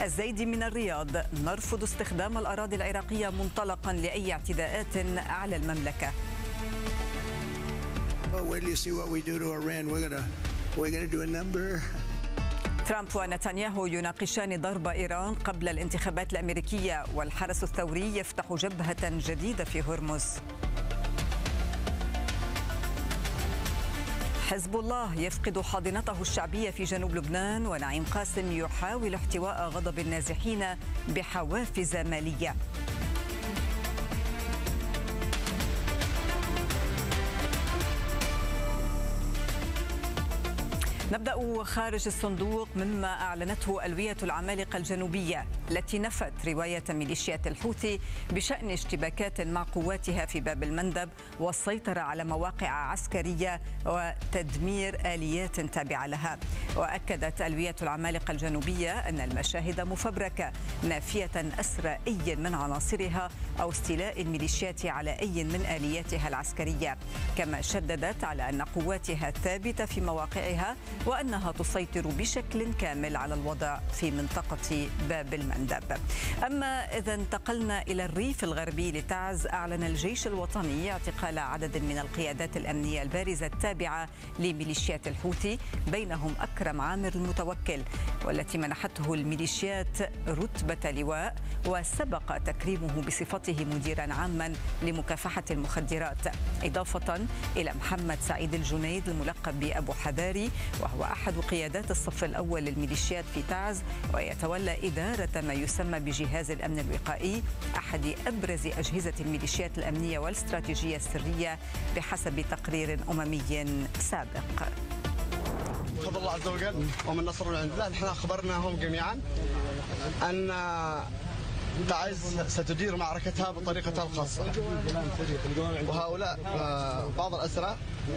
الزيدي من الرياض: نرفض استخدام الأراضي العراقية منطلقا لأي اعتداءات على المملكة. ترامب ونتنياهو يناقشان ضرب إيران قبل الانتخابات الأمريكية، والحرس الثوري يفتح جبهة جديدة في هرمز. حزب الله يفقد حاضنته الشعبية في جنوب لبنان، ونعيم قاسم يحاول احتواء غضب النازحين بحوافز مالية. نبدأ خارج الصندوق مما أعلنته ألوية العمالقة الجنوبية، التي نفت رواية ميليشيات الحوثي بشأن اشتباكات مع قواتها في باب المندب والسيطرة على مواقع عسكرية وتدمير آليات تابعة لها. وأكدت ألوية العمالقة الجنوبية أن المشاهد مفبركة، نافية أسر أي من عناصرها أو استيلاء الميليشيات على أي من آلياتها العسكرية، كما شددت على أن قواتها ثابتة في مواقعها وأنها تسيطر بشكل كامل على الوضع في منطقة باب المندب. أما إذا انتقلنا إلى الريف الغربي لتعز، أعلن الجيش الوطني اعتقال عدد من القيادات الأمنية البارزة التابعة لميليشيات الحوثي، بينهم أكرم عامر المتوكل، والتي منحته الميليشيات رتبة لواء، وسبق تكريمه بصفته مديرا عاما لمكافحة المخدرات، إضافة إلى محمد سعيد الجنيد الملقب بأبو حذاري، وهو أحد قيادات الصف الأول للميليشيات في تعز، ويتولى إدارة ما يسمى بجهاز الأمن الوقائي، أحد أبرز أجهزة الميليشيات الأمنية والاستراتيجية السرية بحسب تقرير أممي سابق. بفضل الله عز وجل ومن نصر من عند الله، نحن أخبرناهم جميعا أن تعز ستدير معركتها بطريقتها الخاصة، وهؤلاء بعض الأسرى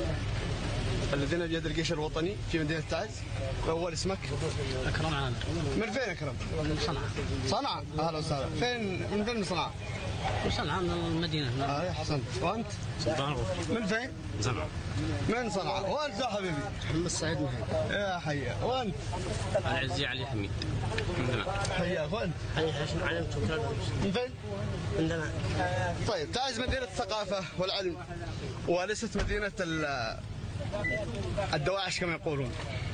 الذين بيد الجيش الوطني في مدينة تعز. أول اسمك؟ أكرم عامر. من فين أكرم؟ من صنعاء. صنعاء، أهلا وسهلا. من فين من صنعاء؟ من صنعاء من المدينة. حسنت. وأنت؟ من فين؟ صنعاء. من صنعاء. وأنت يا حبيبي؟ محمد سعيد مهيب. يا حيا. وأنت؟ العزي علي حميد. من دماء. حياك. وأنت؟ حي هاشم علم تركان. من فين؟ من دماء. طيب، تعز مدينة الثقافة والعلم، وليست مدينة الدواعش كما يقولون.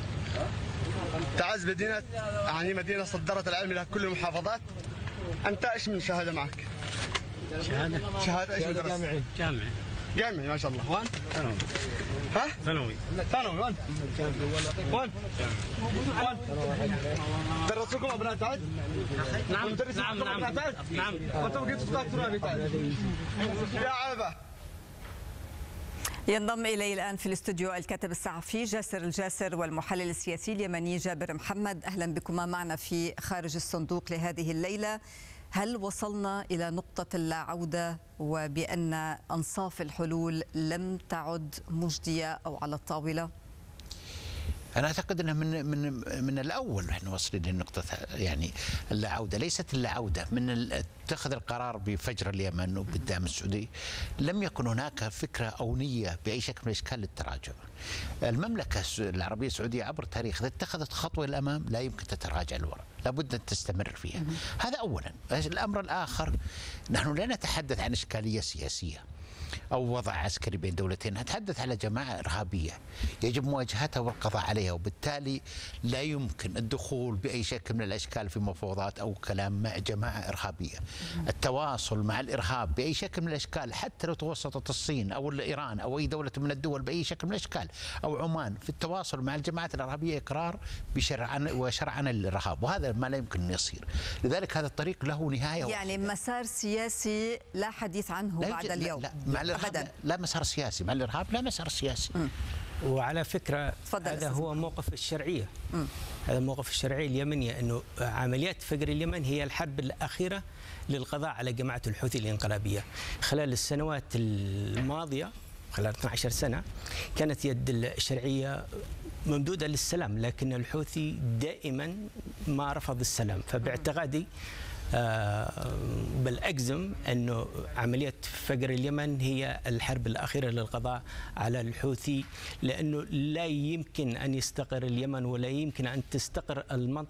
تعز مدينة، يعني مدينة صدرت العلم إلى كل المحافظات. أنت إيش من شهادة معك؟ شهادة إيش مدرسة؟ جامعي ما شاء الله. وأنت؟ ثانوي. ها؟ ثانوي. وأنت؟ وأنت؟ درسوكم أبناء تعز؟ نعم. وأنتم بقيتوا تذاكروا تعز؟ يا عيبة. ينضم إلي الآن في الاستوديو الكاتب الصحفي جاسر الجاسر والمحلل السياسي اليمني جابر محمد. أهلا بكما معنا في خارج الصندوق لهذه الليلة. هل وصلنا إلى نقطة اللا عودة، وبأن أنصاف الحلول لم تعد مجدية أو على الطاولة؟ أنا أعتقد أنه من الأول نحن واصلين للنقطة، يعني اللا عودة. ليست اللا عودة من اتخذ القرار بفجر اليمن وبالدعم السعودي، لم يكن هناك فكرة أو نية بأي شكل من الأشكال للتراجع. المملكة العربية السعودية عبر التاريخ إذا اتخذت خطوة للأمام لا يمكن تتراجع للوراء، لابد أن تستمر فيها. هذا أولا. الأمر الآخر، نحن لا نتحدث عن إشكالية سياسية أو وضع عسكري بين دولتين، نتحدث على جماعة إرهابية يجب مواجهتها والقضاء عليها، وبالتالي لا يمكن الدخول بأي شكل من الأشكال في مفاوضات أو كلام مع جماعة إرهابية. التواصل مع الإرهاب بأي شكل من الأشكال، حتى لو توسطت الصين أو إيران أو أي دولة من الدول بأي شكل من الأشكال أو عمان في التواصل مع الجماعات الإرهابية، إقرار وشرعا الإرهاب، وهذا ما لا يمكن أن يصير. لذلك هذا الطريق له نهاية. يعني مسار سياسي لا حديث عنه بعد اليوم. مع الإرهاب لا مسار سياسي، مع الإرهاب لا مسار سياسي. وعلى فكرة هذا هو موقف الشرعية. هذا موقف الشرعية اليمنية، أنه عمليات فجر اليمن هي الحرب الأخيرة للقضاء على جماعة الحوثي الانقلابية. خلال السنوات الماضية، خلال 12 سنة، كانت يد الشرعية ممدودة للسلام، لكن الحوثي دائما ما رفض السلام. فباعتقادي بل أجزم أنه عملية فجر اليمن هي الحرب الأخيرة للقضاء على الحوثي، لأنه لا يمكن أن يستقر اليمن ولا يمكن أن تستقر المنطقة